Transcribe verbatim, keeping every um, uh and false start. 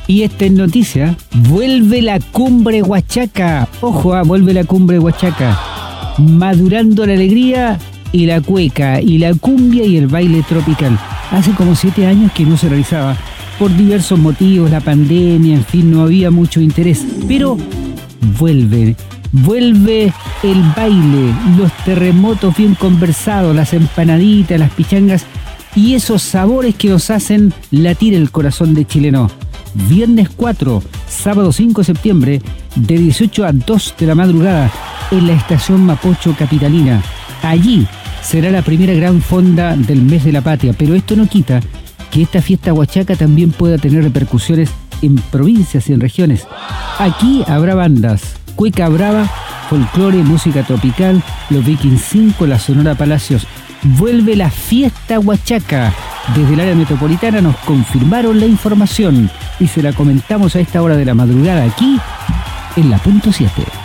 Y esta es noticia, vuelve la cumbre huachaca. Ojo, ah, vuelve la cumbre huachaca. Madurando la alegría y la cueca y la cumbia y el baile tropical. Hace como siete años que no se realizaba. Por diversos motivos, la pandemia, en fin, no había mucho interés. Pero vuelve, vuelve el baile, los terremotos bien conversados, las empanaditas, las pichangas y esos sabores que nos hacen latir el corazón de chileno. Viernes cuatro, sábado cinco de septiembre, de dieciocho a dos de la madrugada, en la estación Mapocho Capitalina. Allí será la primera gran fonda del mes de la patria, pero esto no quita que esta fiesta huachaca también pueda tener repercusiones en provincias y en regiones. Aquí habrá bandas, cueca brava, folclore, música tropical, los Vikings cinco, la Sonora Palacios. Vuelve la fiesta huachaca. Desde el área metropolitana nos confirmaron la información y se la comentamos a esta hora de la madrugada aquí en la punto siete.